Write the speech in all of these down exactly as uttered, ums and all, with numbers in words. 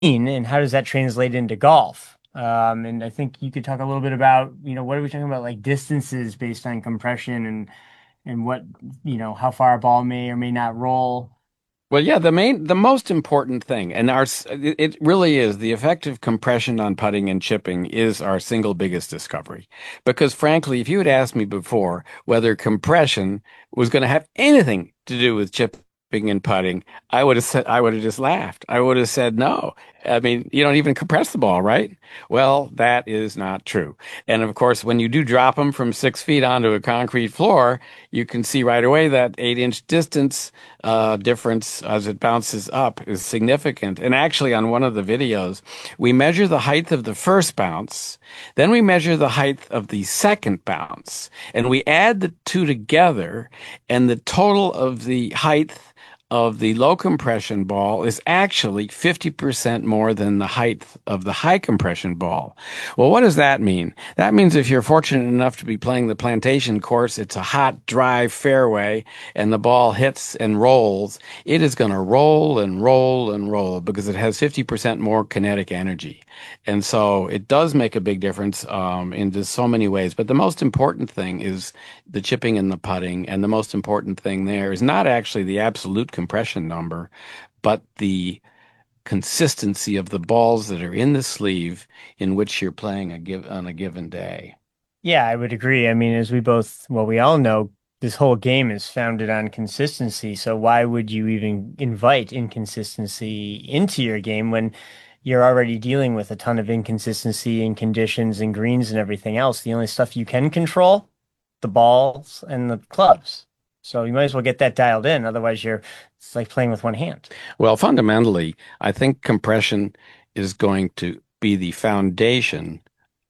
and how does that translate into golf? Um, and I think you could talk a little bit about, you know, what are we talking about, like distances based on compression and and what, you know, how far a ball may or may not roll. Well, yeah, the main, the most important thing, and our, s- it it really is the effective compression on putting and chipping is our single biggest discovery. Because frankly, if you had asked me before whether compression was going to have anything to do with chipping and putting, I would have said, I would have just laughed. I would have said no. I mean, you don't even compress the ball, right? Well, that is not true. And of course, when you do drop them from six feet onto a concrete floor, you can see right away that eight inch distance uh, difference as it bounces up is significant. And actually, on one of the videos, we measure the height of the first bounce, then we measure the height of the second bounce, and we add the two together, and the total of the height of the low compression ball is actually fifty percent more than the height of the high compression ball. Well, what does that mean? That means if you're fortunate enough to be playing the plantation course, it's a hot, dry fairway, and the ball hits and rolls, it is going to roll and roll and roll because it has fifty percent more kinetic energy. And so it does make a big difference um, in just so many ways. But the most important thing is the chipping and the putting. And the most important thing there is not actually the absolute compression number, but the consistency of the balls that are in the sleeve in which you're playing a give on a given day. Yeah, I would agree. I mean, as we both, well, we all know this whole game is founded on consistency. So why would you even invite inconsistency into your game when you're already dealing with a ton of inconsistency in conditions and greens and everything else? The only stuff you can control, the balls and the clubs. So you might as well get that dialed in. Otherwise, you're it's like playing with one hand. Well, fundamentally, I think compression is going to be the foundation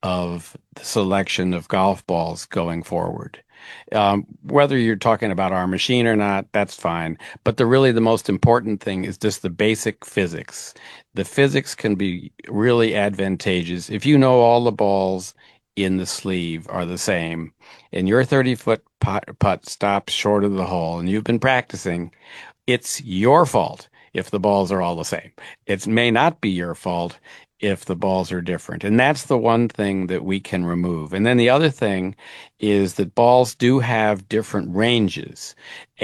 of the selection of golf balls going forward. Um, whether you're talking about our machine or not, that's fine. But the really the most important thing is just the basic physics. The physics can be really advantageous if you know all the balls in the sleeve are the same, and your thirty foot putt, putt stops short of the hole, and you've been practicing. It's your fault if the balls are all the same. It may not be your fault if the balls are different. And that's the one thing that we can remove. And then the other thing is that balls do have different ranges,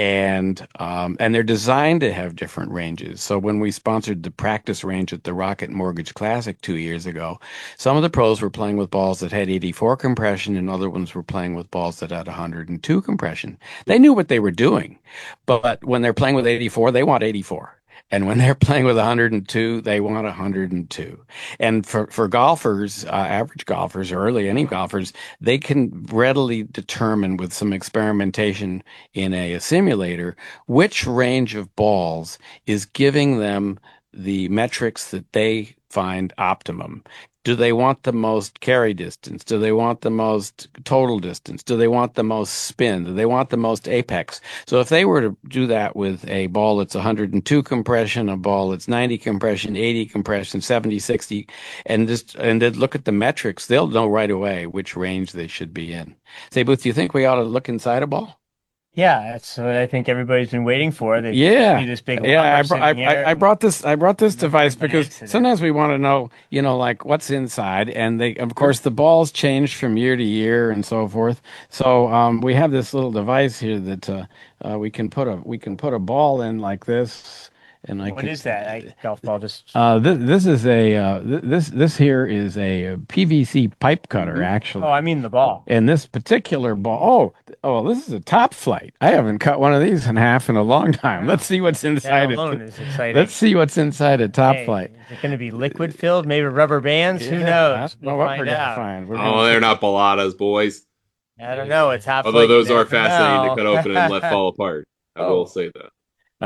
and um, and they're designed to have different ranges. So when we sponsored the practice range at the Rocket Mortgage Classic two years ago, some of the pros were playing with balls that had eighty-four compression, and other ones were playing with balls that had one hundred two compression. They knew what they were doing. But when they're playing with eighty-four, they want eighty-four. And when they're playing with one hundred two, they want one hundred two. And for, for golfers, uh, average golfers or early any golfers, they can readily determine with some experimentation in a, a simulator which range of balls is giving them the metrics that they find optimum. Do they want the most carry distance? Do they want the most total distance? Do they want the most spin? Do they want the most apex? So if they were to do that with a ball that's one hundred two compression, a ball that's ninety compression, eighty compression, seventy, sixty, and just and then look at the metrics, they'll know right away which range they should be in. Say, Booth, do you think we ought to look inside a ball? Yeah, that's what I think everybody's been waiting for. They see Yeah. this big Yeah, I whopper brought sitting I, I here. I brought this I brought this Looks device like an because accident. sometimes we want to know, you know, like what's inside, and they of course the balls change from year to year and so forth. So um we have this little device here that uh, uh we can put a we can put a ball in like this, and I What can is that? I golf ball just. uh this this is a uh th this this here is a P V C pipe cutter Oh, actually. I mean the ball. And this particular ball, oh, oh, this is a top flight. I haven't cut one of these in half in a long time. Let's Wow. see what's That inside it. alone is Let's exciting. see what's inside a top Hey, flight. is it going to be liquid filled? Maybe rubber bands? Who Yeah, I knows? don't We'll know what we're find gonna out. find. We're gonna Oh, they're see. not baladas, boys. I don't know. It's hot Although flight. You those are never fascinating to know. cut open and let fall apart. I will Oh, say that.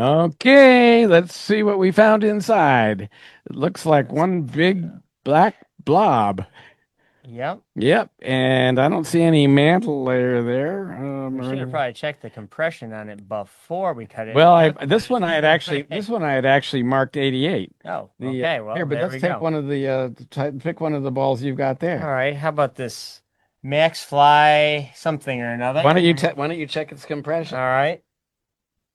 Okay, let's see what we found inside. It looks like let's one check it big out. black blob. Yep. Yep, and I don't see any mantle layer there. Um, We or should have any- probably checked the compression on it before we cut it. Well, I Yep. this one I had actually this one I had actually marked eighty-eight. Oh, The uh, okay. here, Well, but there let's we take go. one of the uh t pick one of the balls you've got All there. right. How about this Max Fly something or another? Why don't you te why don't you check its All compression? right.